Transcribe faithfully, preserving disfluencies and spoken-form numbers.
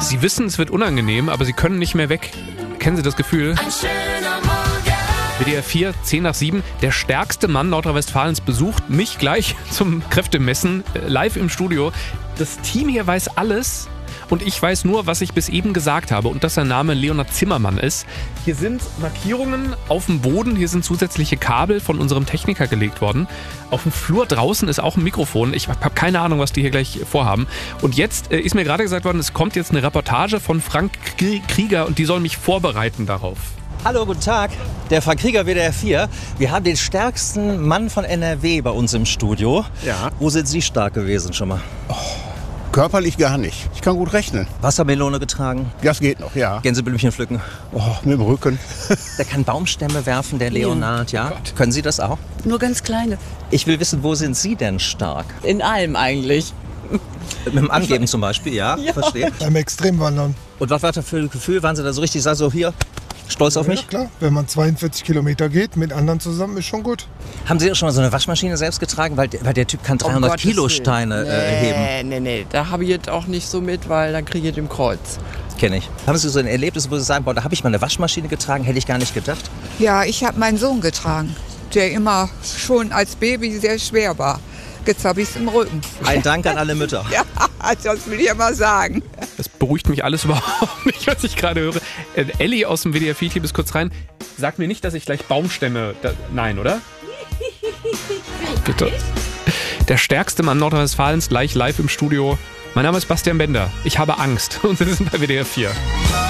Sie wissen, es wird unangenehm, aber Sie können nicht mehr weg. Kennen Sie das Gefühl? Ein schöner Morgen. W D R vier, zehn nach sieben. Der stärkste Mann Nordrhein-Westfalens besucht mich gleich zum Kräftemessen äh, live im Studio. Das Team hier weiß alles und ich weiß nur, was ich bis eben gesagt habe und dass sein Name Leonhard Zimmermann ist. Hier sind Markierungen auf dem Boden, hier sind zusätzliche Kabel von unserem Techniker gelegt worden. Auf dem Flur draußen ist auch ein Mikrofon. Ich habe keine Ahnung, was die hier gleich vorhaben. Und jetzt äh, ist mir gerade gesagt worden, es kommt jetzt eine Reportage von Frank Krieger und die soll mich vorbereiten darauf. Hallo, guten Tag. Der Frank Krieger, W D R vier. Wir haben den stärksten Mann von N R W bei uns im Studio. Ja. Wo sind Sie stark gewesen schon mal? Oh, körperlich gar nicht. Ich kann gut rechnen. Wassermelone getragen? Das geht noch, ja. Gänseblümchen pflücken? Oh, mit dem Rücken. Der kann Baumstämme werfen, der Leonhard, ja? Oh Können Sie das auch? Nur ganz kleine. Ich will wissen, wo sind Sie denn stark? In allem eigentlich. Mit dem Angeben zum Beispiel, ja? Ja. Verstehe. Beim Extremwandern. Und was war das für ein Gefühl? Waren Sie da so richtig, sag so hier, stolz auf Ja, mich? klar. Wenn man zweiundvierzig Kilometer geht, mit anderen zusammen, ist schon gut. Haben Sie auch schon mal so eine Waschmaschine selbst getragen? Weil, weil der Typ kann dreihundert Gottes Kilo Willen. Steine äh, heben. Nee, nee, nee. Da habe ich jetzt auch nicht so mit, weil dann kriege ich den Kreuz. Kenne ich. Haben Sie so ein Erlebnis, wo Sie sagen, boah, da habe ich mal eine Waschmaschine getragen, hätte ich gar nicht gedacht? Ja, ich habe meinen Sohn getragen, der immer schon als Baby sehr schwer war. Jetzt habe ich es im Rücken. Ein Dank an alle Mütter. Ja, das will ich ja mal sagen. Das beruhigt mich alles überhaupt nicht, was ich gerade höre. Äh, Elli aus dem W D R vier-Team ist kurz rein. Sag mir nicht, dass ich gleich Baumstämme... Da, nein, oder? Bitte. Der stärkste Mann Nordrhein-Westfalens gleich live im Studio. Mein Name ist Bastian Bender. Ich habe Angst und Sie sind bei W D R vier.